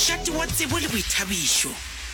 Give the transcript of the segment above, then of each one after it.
Shati wa tsebo le boithabišo.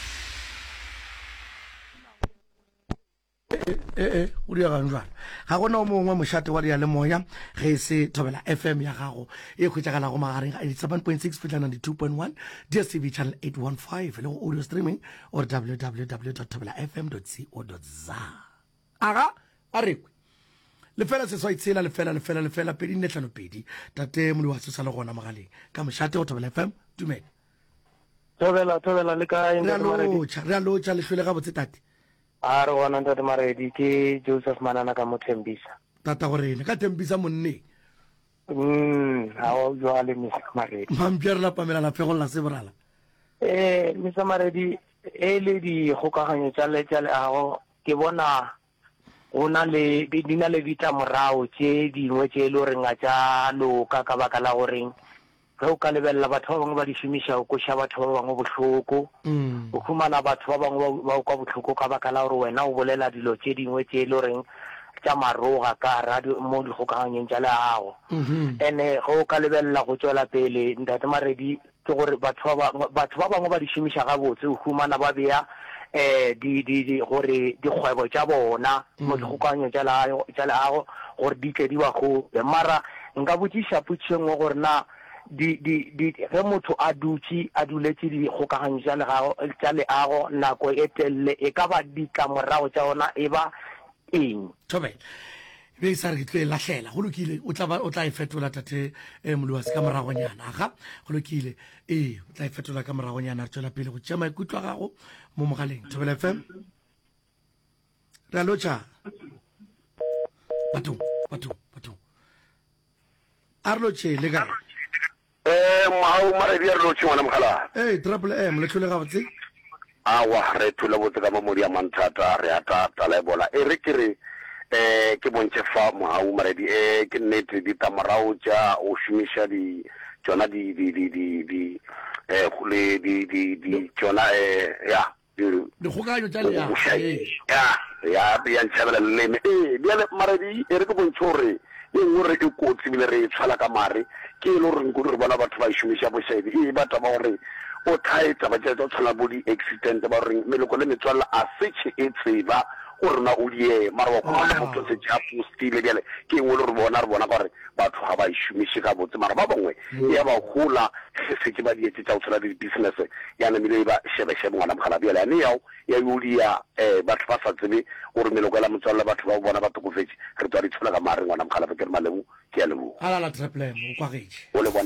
O di ga njwana ga gona o mongwe mošate wa dia le moya ge se Thobela FM ya gago e khwetšagala go magareng ga 87.6 fitla 92.1 DSTV channel 815 le go audio streaming or www.thobelafm.co.za aga a rekwe lefela se swa itshela lefela pedi nne tlhano pedi tate mole wa tsosa le gona mogaleng ka mošate wa Thobela FM dumela Thobela le kae re a lotšha le hlwele ga botse tate a re gona ntate Maredi ke Joseph Manana ka Mothembisa tata gore ne ka Thembisa monne ha o jwale Mr. Maredi mampere la pamela la fegolla se borala Mr. Maredi le di gokaganyo tsa le ago ke bona ona le dina le vita morao tse dingwe tse le re nga tsa loka ka baka la goreng ge o ka lebella batho ba bangwe ba di shumisha go sha batho ba bangwe bohloko o khumana batho ba bangwe ba kwa bohloko ka baka la gore wena o bolela dilo tse dingwe tse le reng tsa maroga ka radio mo di gokaganyeng tsa le ago ene go ka lebella go tswela pele ntate Maredi ke gore batho ba bangwe ba di shumisha ga botse o khumana ba bea di gore di kgwebo tsa bona mo di gokaganyeng tsa le ago gore di tle di ba go mara nka botsisa putseng gore na di ge motho a duletse di gokaganyo tsa le ago nako e telele e ka ba ditlamorago tsa ona e ba eng Thobela be sa re tlo lahlela go lokile o tla e fetola tate moluwase ka moragonyana aga go lokile o tla e fetola ka moragonyana re tswela pele go tšea maikutlo a gago mo mogaleng Thobela FM re a lotšha batho a re lotšhe le kae Mahau Maredi re lotšhe ngwana mogala Triple M le tlhole ga botse awa re thula botse ka mamodi ya manthata re ata tala bola re kere ke bontse fa Mahau Maredi ke nnete di tamarao tša o shumisha di tsona di khule di tsona ya di gokaganyo tša le ya ntšhabela leleme bjale Maredi re ke bontse gore e nngwe re ke kotsi bile re tshwala ka mare ke le gore nko re bona batho ba shumisha bošaedi ba taba gore o thaetsa ba tšetša o tshwana bo di-accident ba gore meleko le metswalela a setšhe e tseba o rena o die mara wa khumana motho setše a postile bjale ke engwe le re bona gore batho ga ba e šomiše ka botse mara ba bangwe ya ba gola setše ba dietse tša go tshwana le di-business ya nemile ba shebeshebe ngwana mogala bjale yane yao ya yodia batho ba sa tsebe gore meleko la motswalela batho ba bona ba tokofetše re tswa di tshwana ka mare ngwana mogala ke re malebo ke ya lebo alala Triple M o kwagetše o le bona